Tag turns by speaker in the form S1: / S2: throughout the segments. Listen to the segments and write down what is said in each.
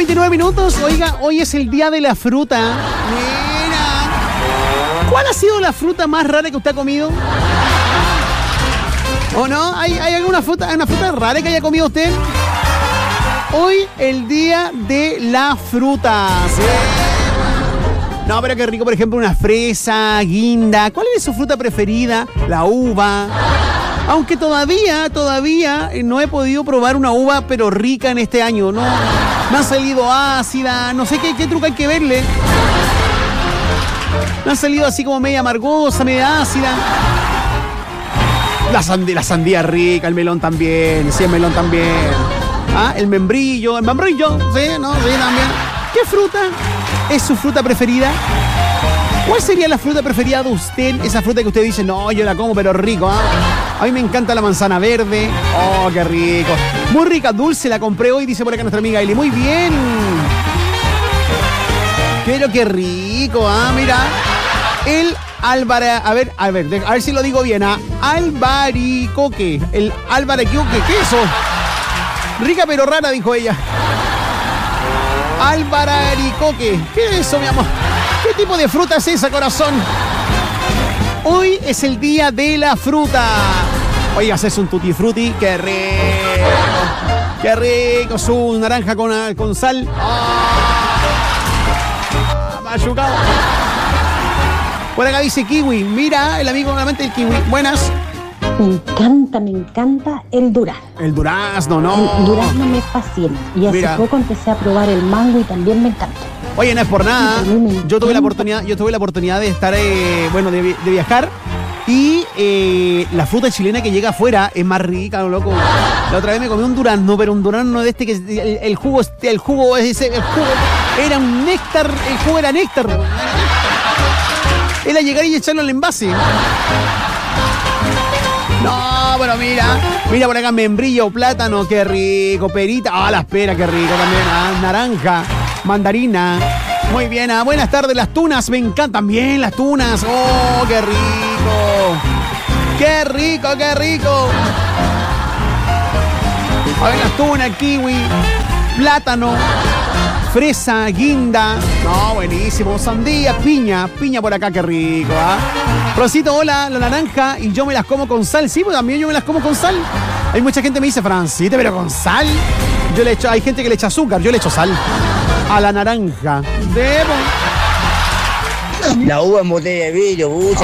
S1: 29 minutos. Oiga, hoy es el día de la fruta. Mira. ¿Cuál ha sido la fruta más rara que usted ha comido? ¿O no? ¿Hay alguna fruta, una fruta rara que haya comido usted? Hoy el día de la fruta. ¿Sí? No, pero qué rico, por ejemplo, una fresa, guinda. ¿Cuál es su fruta preferida? La uva. Aunque todavía no he podido probar una uva, pero rica en este año, ¿no? Me han salido ácida, no sé qué truco hay que verle. Me han salido así como media amargosa, media ácida. La sandía rica, el melón también, sí, el melón también. ¿Ah? El membrillo, sí, no, sí, también. ¿Qué fruta es su fruta preferida? ¿Cuál sería la fruta preferida de usted? Esa fruta que usted dice, no, yo la como, pero rico, ¿ah? A mí me encanta la manzana verde. Oh, qué rico. Muy rica, dulce, la compré hoy, dice por acá nuestra amiga Eli. Muy bien. Pero qué rico, ¿ah? Mira. El a ver si lo digo bien, ¿ah? Albaricoque. El albaricoque, ¿qué es eso? Rica pero rara, dijo ella. Albaricoque. ¿Qué es eso, mi amor? ¿Qué tipo de fruta es esa, corazón? Hoy es el día de la fruta. Oiga, haces un tutti frutti. ¡Qué rico! ¡Qué rico! Su naranja con sal. Machucado. Por acá dice kiwi. Mira, el amigo nuevamente del kiwi. Buenas.
S2: Me encanta el durazno.
S1: El durazno, ¿no?
S2: El durazno me fascina. Y hace poco empecé a probar el mango y también me encantó.
S1: Oye, no es por nada. Yo tuve la oportunidad de estar, de viajar. Y la fruta chilena que llega afuera es más rica, loco. La otra vez me comí un durazno, pero un durazno de este que el jugo era un néctar, el jugo era néctar. Era llegar y echarlo al envase. No, pero mira por acá membrillo, plátano, qué rico, perita, las peras, qué rico también, naranja, mandarina. Muy bien, buenas tardes, las tunas, me encantan bien las tunas. Oh, qué rico. Qué rico, qué rico. A ver, las tunas, kiwi, plátano, fresa, guinda. No, buenísimo. Sandía, piña por acá, qué rico, Rosito, hola, la naranja, y yo me las como con sal. Sí, pues también yo me las como con sal. Hay mucha gente que me dice, Francita, pero con sal. Hay gente que le echa azúcar, yo le echo sal a la naranja.
S3: La uva en botella de vidrio, bueno.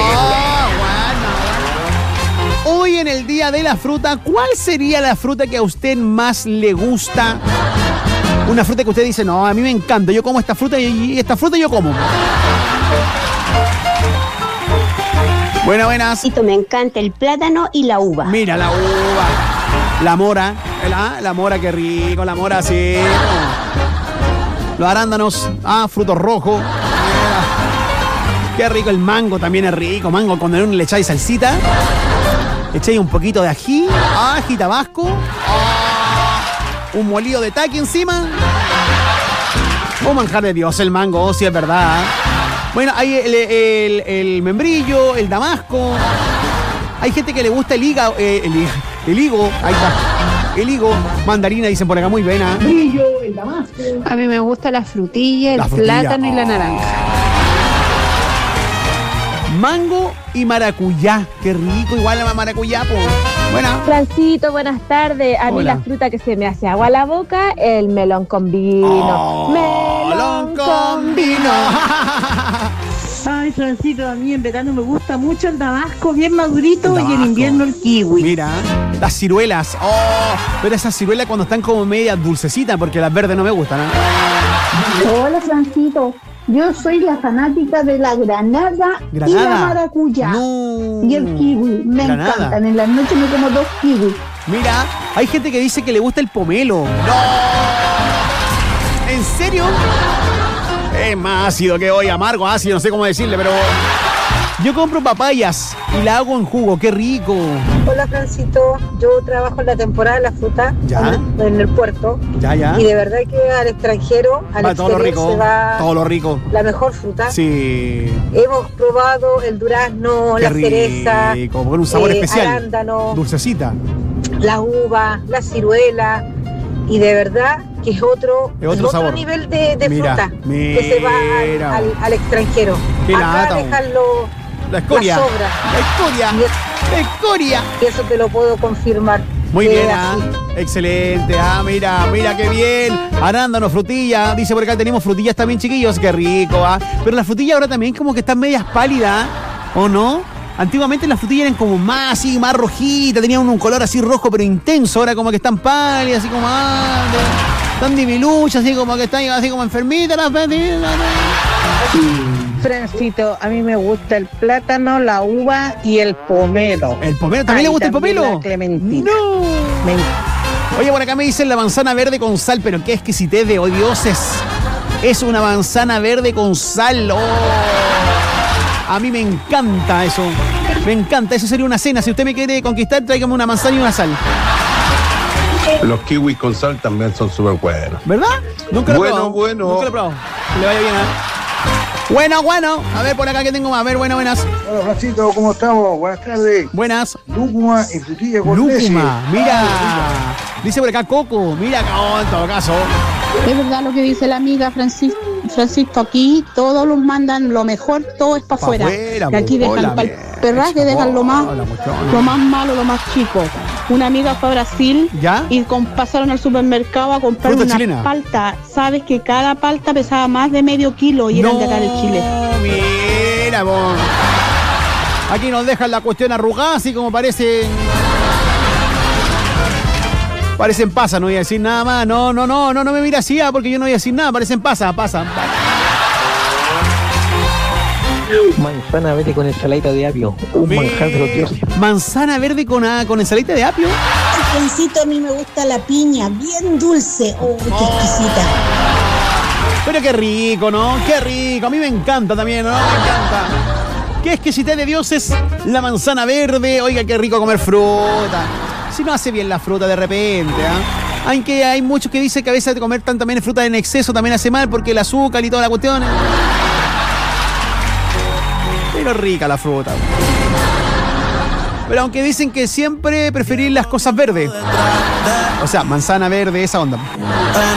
S1: Hoy en el día de la fruta, ¿cuál sería la fruta que a usted más le gusta? Una fruta que usted dice, no, a mí me encanta, yo como esta fruta y esta fruta yo como. Buenas.
S2: Me encanta el plátano y la uva.
S1: Mira, la uva. La mora. La mora, qué rico. La mora, sí. Los arándanos. Frutos rojos. Qué rico. El mango también es rico. Mango, cuando le echáis salsita. Echáis un poquito de ají. Ají tabasco. Un molido de taqui encima. Un manjar de Dios el mango, sí es verdad. Bueno, hay el membrillo, el damasco. Hay gente que le gusta el higo, ahí está. El higo, mandarina, dicen por acá, muy buena.
S2: Membrillo, el damasco. A mí me gusta la frutilla, plátano y la naranja.
S1: Mango y maracuyá, qué rico, igual la maracuyá, po. Buena.
S4: Francito, buenas tardes. A mí la fruta que se me hace agua a la boca, el melón con vino.
S1: Melón con vino.
S5: Ay, Francito, a mí en verano me gusta mucho el damasco, bien madurito, y en invierno el kiwi.
S1: Mira, las ciruelas. Pero esas ciruelas cuando están como media dulcecitas, porque las verdes no me gustan,
S6: Hola, Francito. Yo soy la fanática de la granada. Y la maracuyá.
S1: No.
S6: Y el kiwi. Me encantan. En las noches me como 2 kiwis.
S1: Mira, hay gente que dice que le gusta el pomelo. ¡No! ¿En serio? Es más ácido que hoy, amargo, ácido, no sé cómo decirle, pero... Yo compro papayas y la hago en jugo, qué rico.
S7: Hola, Francito, yo trabajo en la temporada de la fruta en el puerto.
S1: Ya.
S7: Y de verdad que al extranjero, al exterior se va
S1: todo lo rico.
S7: La mejor fruta.
S1: Sí.
S7: Hemos probado el durazno, la cereza,
S1: con un sabor especial.
S7: Arándano,
S1: dulcecita.
S7: La uva, la ciruela. Y de verdad que es otro
S1: sabor.
S7: nivel de
S1: Mira,
S7: fruta
S1: mira.
S7: que se va al extranjero.
S1: Qué
S7: Acá
S1: lata,
S7: dejan
S1: la escoria.
S7: la sobra.
S1: La escoria.
S7: Y eso te lo puedo confirmar.
S1: Muy
S7: Que
S1: bien,
S7: así.
S1: excelente. Mira qué bien. Arándanos, frutilla. Dice por acá, tenemos frutillas también, chiquillos. Qué rico, Pero las frutillas ahora también como que están medias pálidas, ¿o no? Antiguamente las frutillas eran como más rojitas, tenían un color así rojo pero intenso. Ahora como que están pálidas, así como están diviluchas, así como que están así como enfermitas las frutitas.
S5: Francito, a mí me gusta el plátano, la uva y el pomelo.
S1: ¿El pomelo? ¿También le gusta el pomelo?
S5: La clementina.
S1: No. Oye, por acá me dicen la manzana verde con sal, pero qué exquisitez de dioses. Es una manzana verde con sal. Oh. A mí me encanta eso. Me encanta, eso sería una cena. Si usted me quiere conquistar, tráigame una manzana y una sal.
S8: Los kiwis con sal también son súper buenos.
S1: ¿Verdad? Nunca lo he probado.
S8: Bueno.
S1: Nunca lo he probado. Que le vaya bien, Bueno. A ver, por acá que tengo más. A ver, buenas.
S9: Hola, Francito, ¿cómo estamos? Buenas tardes.
S1: Buenas.
S9: Lúcuma y frutilla con leche.
S1: Mira. Dice por acá Coco. Mira, en todo caso.
S6: Es verdad lo que dice la amiga Francisco, aquí todos los mandan lo mejor, todo es para afuera. Y aquí dejan para el perraje, dejan lo más malo, lo más chico. Una amiga fue a Brasil.
S1: ¿Ya?
S6: Y pasaron al supermercado a comprar
S1: Fruta
S6: una
S1: chilena.
S6: palta. Sabes que cada palta pesaba más de medio kilo y eran de acá de Chile.
S1: Mira, vos. Aquí nos dejan la cuestión arrugada, así como parecen pasas, no voy a decir nada más. No me mira así, porque yo no voy a decir nada, parecen pasas.
S3: Manzana verde con ensaladita de apio. Un manjar de los dioses.
S1: Manzana verde con ensaladita de apio.
S10: Francito, a mí me gusta la piña, bien dulce. ¡Oh, qué exquisita!
S1: Pero qué rico, ¿no? Qué rico. A mí me encanta también, ¿no? Me encanta. Qué exquisitez de dioses la manzana verde. Oiga, qué rico comer fruta. Si no hace bien la fruta de repente, Aunque hay muchos que dicen que a veces comer también fruta en exceso también hace mal porque el azúcar y toda la cuestión. Pero rica la fruta. Pero aunque dicen que siempre preferir las cosas verdes. O sea, manzana verde, esa onda.